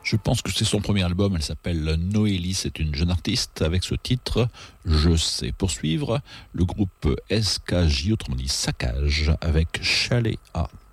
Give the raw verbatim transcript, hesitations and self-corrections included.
Je pense que c'est son premier album, elle s'appelle Noélie, c'est une jeune artiste avec ce titre Je sais. Poursuivre, le groupe S K J, autrement dit Saccage, avec Chalet A.